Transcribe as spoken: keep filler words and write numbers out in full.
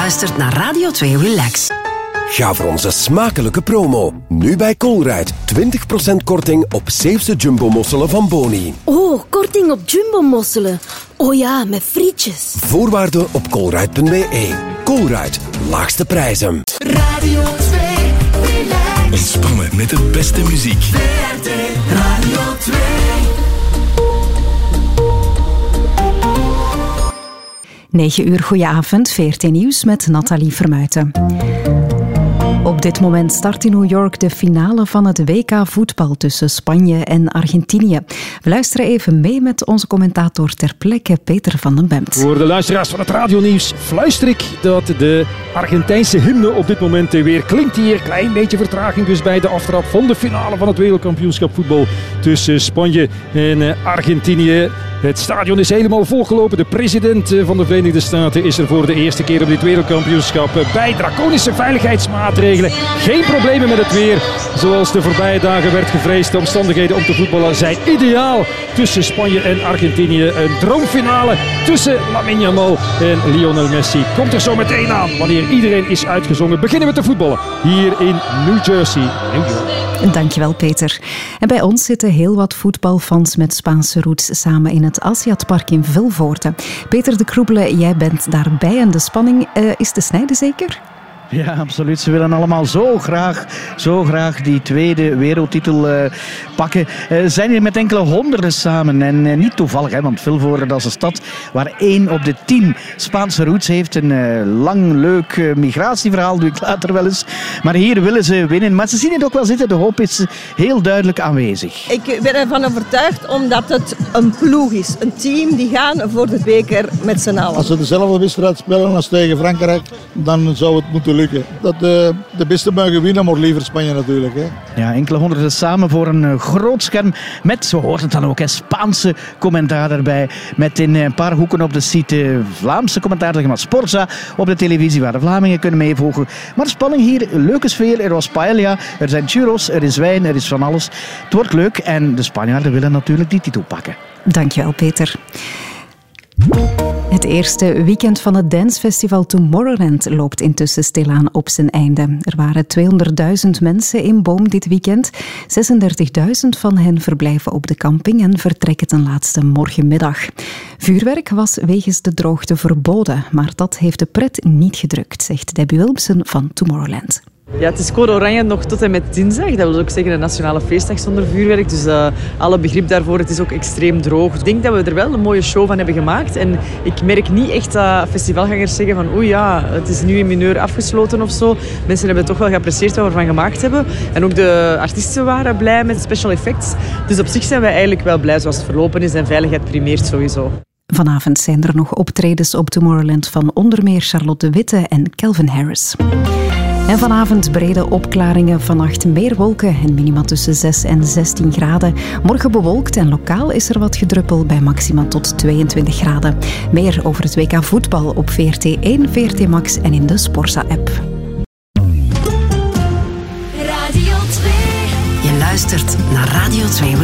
luistert naar Radio twee Relax. Ga voor onze smakelijke promo. Nu bij Colruyt. twintig procent korting op Zeeuwse jumbo-mosselen van Boni. Oh, korting op jumbo-mosselen. Oh ja, met frietjes. Voorwaarden op colruyt punt b e. Colruyt. Laagste prijzen. Radio twee Relax. Ontspannen met de beste muziek. V R T Radio twee. negen uur, goedenavond. V R T Nieuws met Nathalie Vermuijten. Op dit moment start in New York de finale van het W K voetbal tussen Spanje en Argentinië. We luisteren even mee met onze commentator ter plekke, Peter van den Bemt. Voor de luisteraars van het radionieuws fluister ik dat de Argentijnse hymne op dit moment weer klinkt hier. Klein beetje vertraging dus bij de aftrap van de finale van het wereldkampioenschap voetbal tussen Spanje en Argentinië. Het stadion is helemaal volgelopen. De president van de Verenigde Staten is er voor de eerste keer op dit wereldkampioenschap bij. Draconische veiligheidsmaatregelen. Geen problemen met het weer. Zoals de voorbije dagen werd gevreesd. De omstandigheden om te voetballen zijn ideaal tussen Spanje en Argentinië. Een droomfinale tussen Lamine Yamal en Lionel Messi. Komt er zo meteen aan wanneer iedereen is uitgezongen. Beginnen we te voetballen hier in New Jersey, New York. Dankjewel, Peter. En bij ons zitten heel wat voetbalfans met Spaanse roots samen in het Assiatpark in Vilvoorde. Peter de Kroebele, jij bent daarbij en de spanning uh, is te snijden zeker? Ja, absoluut. Ze willen allemaal zo graag, zo graag die tweede wereldtitel uh, pakken. Uh, zijn hier met enkele honderden samen. En uh, niet toevallig, hè, want Vilvoorde, dat is een stad waar één op de tien Spaanse roots heeft. Een uh, lang, leuk uh, migratieverhaal, doe ik later wel eens. Maar hier willen ze winnen. Maar ze zien het ook wel zitten. De hoop is heel duidelijk aanwezig. Ik ben ervan overtuigd omdat het een ploeg is. Een team die gaan voor de beker met z'n allen. Als ze dezelfde wedstrijd spelen als tegen Frankrijk, dan zou het moeten lukken. Dat de, de beste mogen winnen, maar liever Spanje natuurlijk. Hè. Ja, enkele honderden samen voor een uh, groot scherm. Met, zo hoort het dan ook, hè, Spaanse commentaar erbij. Met in een paar hoeken op de site Vlaamse commentaar, zeg maar Sporza, op de televisie waar de Vlamingen kunnen meevolgen. Maar spanning hier, leuke sfeer. Er was paella, er zijn churros, er is wijn, er is van alles. Het wordt leuk en de Spanjaarden willen natuurlijk die titel pakken. Dankjewel, Peter. Het eerste weekend van het dancefestival Tomorrowland loopt intussen stilaan op zijn einde. Er waren tweehonderdduizend mensen in Boom dit weekend. zesendertigduizend van hen verblijven op de camping en vertrekken ten laatste morgenmiddag. Vuurwerk was wegens de droogte verboden, maar dat heeft de pret niet gedrukt, zegt Debbie Wilmsen van Tomorrowland. Ja, het is code oranje nog tot en met dinsdag. Dat wil ook zeggen een nationale feestdag zonder vuurwerk. Dus uh, alle begrip daarvoor. Het is ook extreem droog. Ik denk dat we er wel een mooie show van hebben gemaakt. En ik merk niet echt dat festivalgangers zeggen van oei ja, het is nu in mineur afgesloten of zo. Mensen hebben toch wel geapprecieerd wat we ervan gemaakt hebben. En ook de artiesten waren blij met special effects. Dus op zich zijn wij eigenlijk wel blij zoals het verlopen is. En veiligheid primeert sowieso. Vanavond zijn er nog optredens op Tomorrowland van onder meer Charlotte de Witte en Calvin Harris. En vanavond brede opklaringen, vannacht meer wolken en minima tussen zes en zestien graden. Morgen bewolkt en lokaal is er wat gedruppel bij maxima tot tweeëntwintig graden. Meer over het W K voetbal op V R T één, V R T Max en in de Sporza-app. Radio twee. Je luistert naar Radio twee.